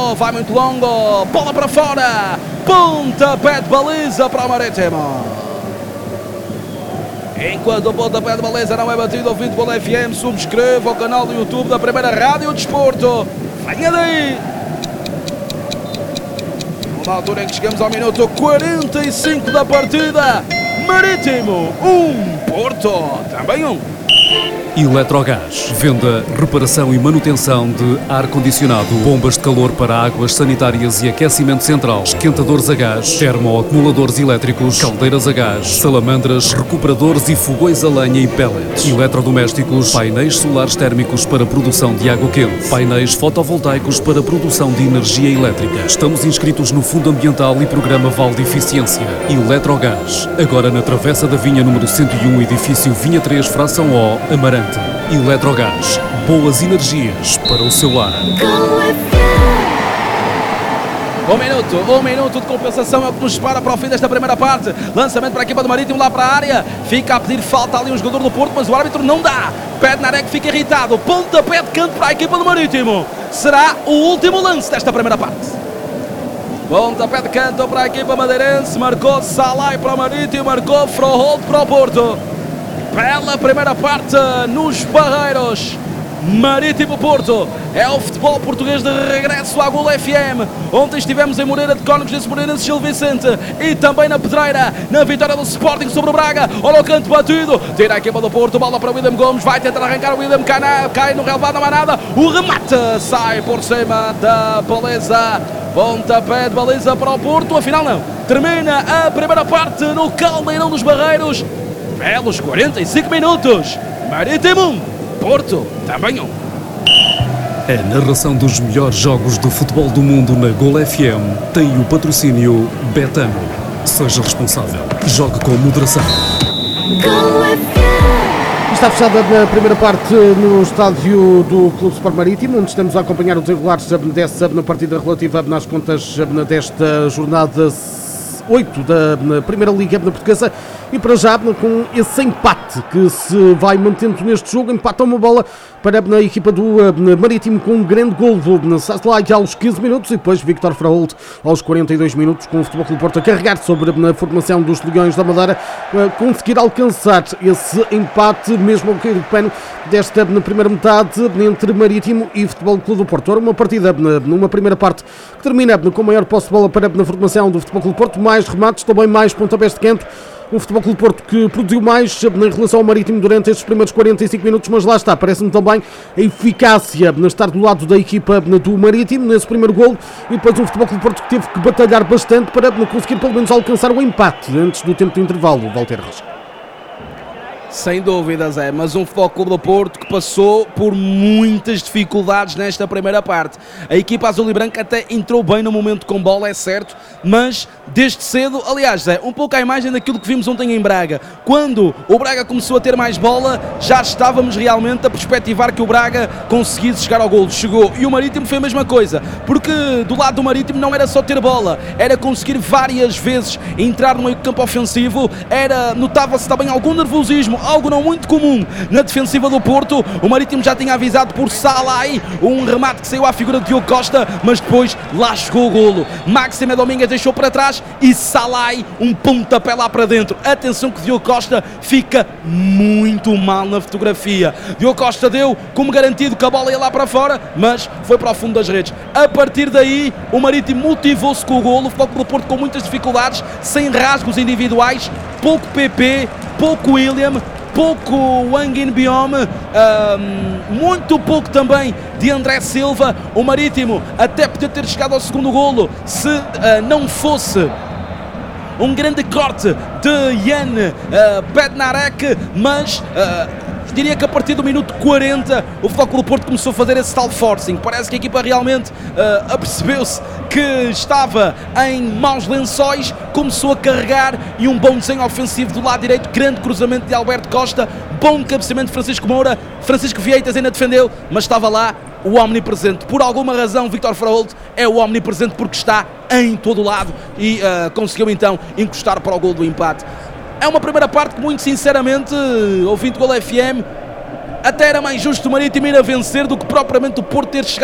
Porto, vai muito longo, bola para fora, pontapé de baliza para o Marítimo. Enquanto o pontapé de baliza não é batido, ouvinte Gol FM, subscreva o canal do YouTube da primeira Rádio Desporto. Venha daí! Na altura em que chegamos ao minuto 45 da partida, Marítimo 1, Porto também 1. Eletrogás, venda, reparação e manutenção de ar-condicionado, bombas de calor para águas sanitárias e aquecimento central, esquentadores a gás, termoacumuladores elétricos, caldeiras a gás, salamandras, recuperadores e fogões a lenha e pellets, eletrodomésticos, painéis solares térmicos para produção de água quente, painéis fotovoltaicos para produção de energia elétrica. Estamos inscritos no Fundo Ambiental e Programa Vale de Eficiência. Eletrogás, agora na Travessa da Vinha número 101, edifício Vinha 3, fração O, Amarante. Eletrogás, boas energias para o seu lar. Um minuto de compensação é o que nos espera para o fim desta primeira parte. Lançamento para a equipa do Marítimo lá para a área. Fica a pedir falta ali um jogador do Porto, mas o árbitro não dá. Bednarek fica irritado. Pontapé de canto para a equipa do Marítimo. Será o último lance desta primeira parte. Pontapé de canto para a equipa madeirense. Marcou Salai para o Marítimo, marcou Froholt para o Porto. Bela primeira parte nos Barreiros. Marítimo Porto, é o futebol português de regresso à Gol FM. Ontem estivemos em Moreira de Cónegos, nesse Moreirense Gil Vicente, e também na Pedreira, na vitória do Sporting sobre o Braga. Olha o canto batido, tira a equipa do Porto, bola para o William Gomes, vai tentar arrancar o William, cai no relevado, não há nada, o remate sai por cima da baliza, pontapé de baliza para o Porto, afinal não, termina a primeira parte no Caldeirão dos Barreiros. Belos 45 minutos, Marítimo 1, Porto também 1. A narração dos melhores jogos do futebol do mundo na Gol FM tem o patrocínio Betano. Seja responsável. Jogue com moderação. Está fechada a primeira parte no estádio do Clube Sport Marítimo, onde estamos a acompanhar o desenrolar na partida relativa nas contas desta jornada 8 da Primeira Liga Portuguesa. E para já, com esse empate que se vai mantendo neste jogo, empata uma bola para a equipa do Marítimo com um grande gol do Saslai aos 15 minutos e depois Victor Fraholt aos 42 minutos, com o Futebol Clube Porto a carregar sobre a formação dos Leões da Madeira, conseguir alcançar esse empate mesmo ao cair do pano desta primeira metade entre Marítimo e Futebol Clube do Porto. Ora, uma partida numa primeira parte que termina com maior posse de bola para a formação do Futebol Clube Porto, mais remates, também mais pontapés de canto. O Futebol Clube Porto que produziu mais em relação ao Marítimo durante estes primeiros 45 minutos, mas lá está, parece-me também a eficácia de estar do lado da equipa do Marítimo nesse primeiro golo, e depois o Futebol Clube Porto que teve que batalhar bastante para conseguir pelo menos alcançar o empate antes do tempo de intervalo. Walter Rocha. Sem dúvidas, mas um Futebol Clube do Porto que passou por muitas dificuldades nesta primeira parte. A equipa azul e branca até entrou bem no momento com bola, é certo, mas desde cedo, aliás, um pouco à imagem daquilo que vimos ontem em Braga. Quando o Braga começou a ter mais bola, já estávamos realmente a perspectivar que o Braga conseguisse chegar ao golo. Chegou, e o Marítimo foi a mesma coisa, porque do lado do Marítimo não era só ter bola, era conseguir várias vezes entrar no meio campo ofensivo, notava-se também algum nervosismo, algo não muito comum na defensiva do Porto. O Marítimo já tinha avisado por Salai, um remate que saiu à figura de Diogo Costa, mas depois lá chegou o golo. Máximo Domingues deixou para trás e Salai um pontapé lá para dentro. Atenção que Diogo Costa fica muito mal na fotografia. Diogo Costa deu como garantido que a bola ia lá para fora, mas foi para o fundo das redes. A partir daí o Marítimo motivou-se com o golo. O Futebol Clube do Porto com muitas dificuldades, sem rasgos individuais, pouco PP, pouco William, pouco Wang In-beom, muito pouco também de André Silva. O Marítimo até podia ter chegado ao segundo golo se não fosse um grande corte de Jan Bednarek, mas diria que a partir do minuto 40 o Futebol Clube do Porto começou a fazer esse tal forcing. Parece que a equipa realmente apercebeu-se que estava em maus lençóis, começou a carregar, e um bom desenho ofensivo do lado direito, grande cruzamento de Alberto Costa, bom cabeceamento de Francisco Moura. Francisco Vieitas ainda defendeu, mas estava lá o omnipresente. Por alguma razão, Victor Fraholt é o omnipresente porque está em todo o lado e conseguiu então encostar para o gol do empate. É uma primeira parte que, muito sinceramente, ouvindo o Gol FM, até era mais justo o Marítimo ir a vencer do que propriamente o Porto ter chegado